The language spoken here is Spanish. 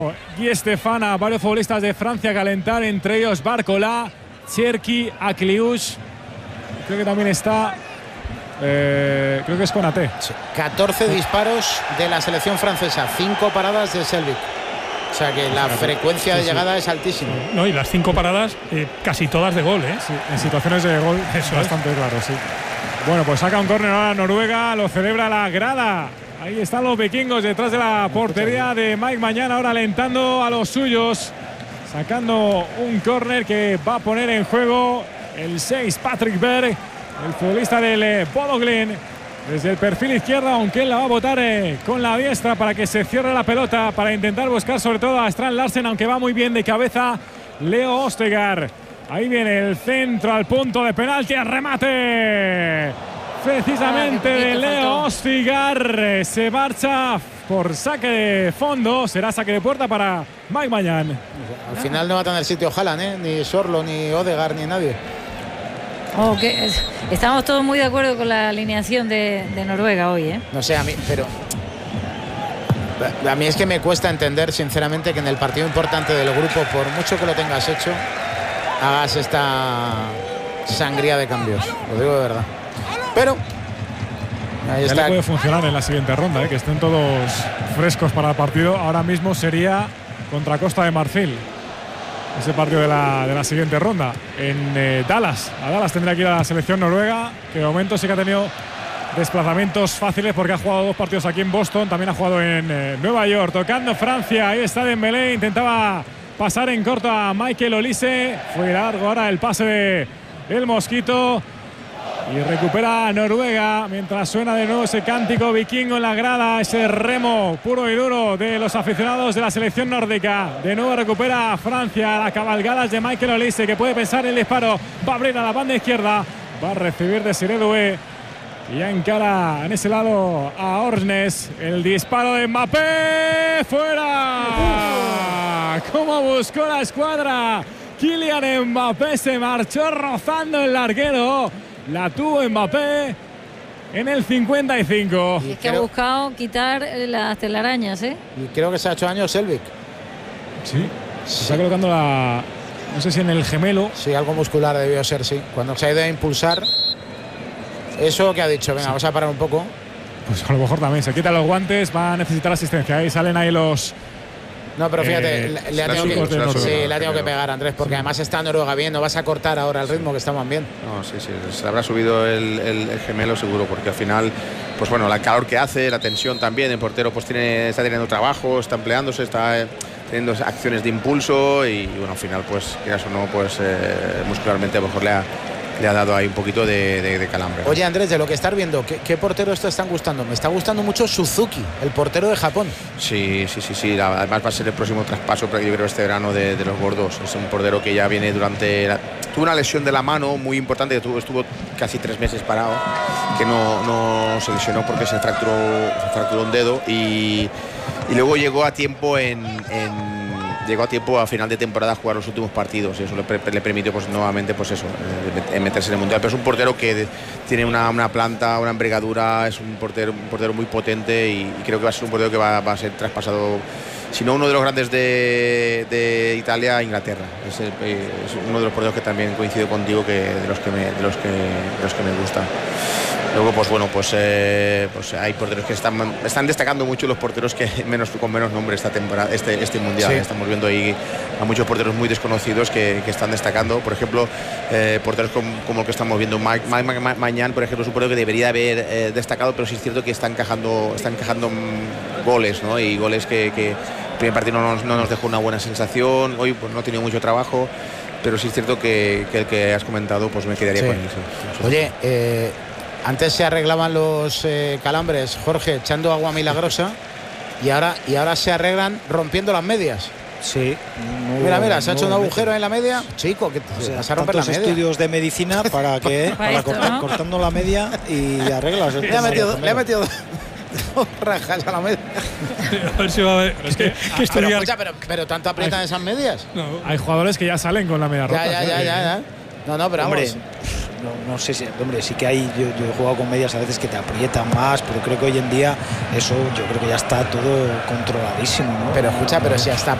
Guy Stefana, varios futbolistas de Francia a calentar, entre ellos Barcola, Cherki, Akliouche. Creo que también está. Creo que es Konaté. Sí. 14 disparos de la selección francesa, 5 paradas de Selvic. O sea que la frecuencia de llegada es altísima. No, y las 5 paradas casi todas de gol, ¿eh? Sí, en situaciones de gol es bastante claro, sí. Bueno, pues saca un córner ahora Noruega, lo celebra la grada. Ahí están los vikingos detrás de la portería de Mike Maignan, ahora alentando a los suyos, sacando un córner que va a poner en juego el 6 Patrick Berg, el futbolista del Bodo Glimt, desde el perfil izquierdo, aunque él la va a botar con la diestra para que se cierre la pelota, para intentar buscar sobre todo a Strand Larsen, aunque va muy bien de cabeza Leo Østigard. Ahí viene el centro al punto de penalti, el remate precisamente de Leo Østigard. Se marcha por saque de fondo, será saque de puerta para Mike Maignan. Al final no va a tener sitio Haaland, ni Sorlo, ni Ødegaard, ni nadie. Estamos todos muy de acuerdo con la alineación de Noruega hoy, ¿eh? No sé, a mí, pero a mí es que me cuesta entender sinceramente que en el partido importante del grupo, por mucho que lo tengas hecho, hagas esta sangría de cambios. Lo digo de verdad. Pero ahí está. Ya le puede funcionar en la siguiente ronda, que estén todos frescos para el partido. Ahora mismo sería contra Costa de Marfil, ese partido de la siguiente ronda en Dallas. A Dallas tendrá que ir a la selección noruega, que de momento sí que ha tenido desplazamientos fáciles porque ha jugado 2 partidos aquí en Boston, también ha jugado en Nueva York. Tocando Francia, ahí está Dembélé, intentaba pasar en corto a Michael Olise, fue largo ahora el pase de el Mosquito. Y recupera Noruega mientras suena de nuevo ese cántico vikingo en la grada, ese remo puro y duro de los aficionados de la selección nórdica. De nuevo recupera Francia, las cabalgadas de Michael Olise, que puede pensar el disparo, va a abrir a la banda izquierda, va a recibir de Desiré Doué y ya encara en ese lado a Orsnes. El disparo de Mbappé, fuera. Cómo buscó la escuadra, Kylian Mbappé se marchó rozando el larguero. La tuvo Mbappé en el 55. Y es que ha buscado quitar las telarañas, ¿eh? Y creo que se ha hecho daño Selvic. Sí, se está colocando la... No sé si en el gemelo. Sí, algo muscular debió ser, sí. Cuando se ha ido a impulsar. Eso que ha dicho, venga, vamos a parar un poco. Pues a lo mejor también se quitan los guantes, va a necesitar asistencia. Ahí salen ahí los... No, pero fíjate, le ha tenido que pegar, Andrés, porque además está Noruega bien, no vas a cortar ahora el ritmo, que estaban bien. No, sí, se le habrá subido el gemelo seguro, porque al final, pues bueno, la calor que hace, la tensión también, el portero pues está teniendo trabajo, está empleándose, está teniendo acciones de impulso y bueno, al final, pues, quieras o no, pues muscularmente a lo mejor le ha dado ahí un poquito de calambre. Oye, Andrés, de lo que estás viendo, ¿qué porteros te están gustando? Me está gustando mucho Suzuki, el portero de Japón. Sí. Además va a ser el próximo traspaso, pero yo creo este verano de los gordos. Es un portero que ya viene tuvo una lesión de la mano muy importante, que estuvo casi 3 meses parado, que no se lesionó porque se fracturó un dedo y luego llegó a tiempo a final de temporada a jugar los últimos partidos y eso le permitió pues nuevamente pues eso, meterse en el mundial. Pero es un portero que tiene una planta, una envergadura, es un portero muy potente y creo que va a ser un portero que va a ser traspasado, si no uno de los grandes de Italia, a Inglaterra. Es uno de los porteros que también coincido contigo, que de los que me gusta. Luego, pues bueno, pues hay porteros que están destacando mucho, los porteros con menos nombre esta temporada, este mundial. Sí. Estamos viendo ahí a muchos porteros muy desconocidos que están destacando. Por ejemplo, porteros como el que estamos viendo, Mike Maignan, por ejemplo, es un portero que debería haber destacado, pero sí es cierto que está encajando goles, ¿no? Y goles que el primer partido no nos dejó una buena sensación. Hoy pues no ha tenido mucho trabajo, pero sí es cierto que el que has comentado, pues me quedaría con él. Sí. Oye, antes se arreglaban los calambres, Jorge, echando agua milagrosa y ahora se arreglan rompiendo las medias. Sí. Mira, se ha hecho un agujero en la media. Chico, que vas a romper la media. Estudios de medicina para cortando la media y arreglas. Le ha metido 2 rajas a la media. A ver si va a ver. Es que pero tanto aprietan esas medias. No. Hay jugadores que ya salen con la media rota. Ya. No, pero hombre, vamos. no sé si, hombre, sí que hay, yo he jugado con medias a veces que te aprietan más, pero creo que hoy en día eso yo creo que ya está todo controladísimo, ¿no? Pero escucha, pero si hasta